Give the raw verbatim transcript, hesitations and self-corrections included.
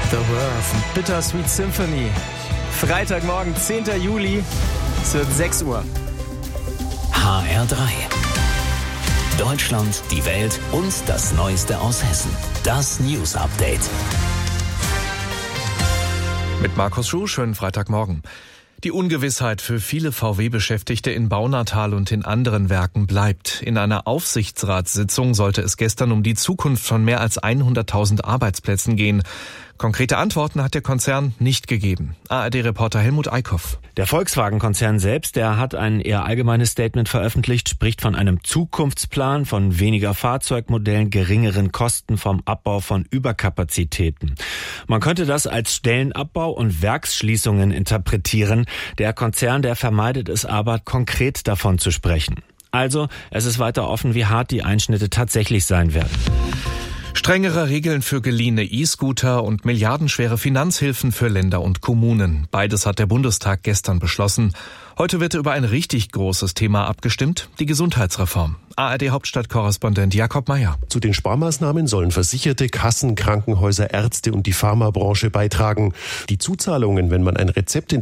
The Worth, Bittersweet Symphony. Freitagmorgen, zehnten Juli, es wird sechs Uhr. H R drei. Deutschland, die Welt und das Neueste aus Hessen. Das News Update. Mit Markus Schuh, schönen Freitagmorgen. Die Ungewissheit für viele V W-Beschäftigte in Baunatal und in anderen Werken bleibt. In einer Aufsichtsratssitzung sollte es gestern um die Zukunft von mehr als hunderttausend Arbeitsplätzen gehen. Konkrete Antworten hat der Konzern nicht gegeben. A R D-Reporter Helmut Eickhoff. Der Volkswagen-Konzern selbst, der hat ein eher allgemeines Statement veröffentlicht, spricht von einem Zukunftsplan, von weniger Fahrzeugmodellen, geringeren Kosten, vom Abbau von Überkapazitäten. Man könnte das als Stellenabbau und Werksschließungen interpretieren. Der Konzern, der vermeidet es aber, konkret davon zu sprechen. Also, es ist weiter offen, wie hart die Einschnitte tatsächlich sein werden. Strengere Regeln für geliehene E-Scooter und milliardenschwere Finanzhilfen für Länder und Kommunen. Beides hat der Bundestag gestern beschlossen. Heute wird über ein richtig großes Thema abgestimmt, die Gesundheitsreform. A R D-Hauptstadtkorrespondent Jakob Mayer. Zu den Sparmaßnahmen sollen Versicherte, Kassen, Krankenhäuser, Ärzte und die Pharmabranche beitragen. Die Zuzahlungen, wenn man ein Rezept in